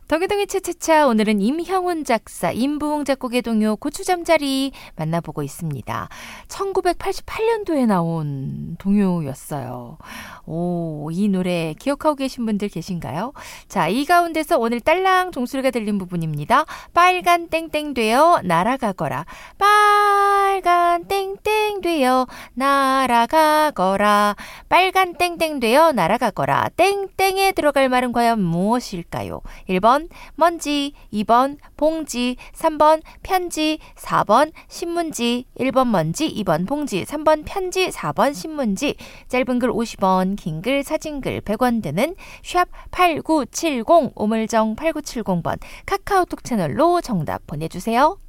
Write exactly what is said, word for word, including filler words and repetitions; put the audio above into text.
덩이덩이 차차차 오늘은 임형훈 작사, 임부웅 작곡의 동요 고추잠자리 만나보고 있습니다. 천구백팔십팔 년도에 나온 동요였어요. 오, 이 노래 기억하고 계신 분들 계신가요? 자, 이 가운데서 오늘 딸랑 종소리가 들린 부분입니다. 빨간 땡땡 되어 날아가거라. 빨간 땡땡 되어 날아가거라. 빨간 땡땡 되어 날아가거라. 땡땡에 들어갈 말은 과연 무엇일까요? 일 번 먼지, 이 번 봉지, 삼 번 편지, 사 번 신문지. 일 번 먼지, 이 번 봉지, 삼 번 편지, 사 번 신문지. 짧은 글 오십 원, 긴 글 사진글 백 원 드는 샵 팔구칠공, 우물정 팔구칠공 번 카카오톡 채널로 정답 보내주세요.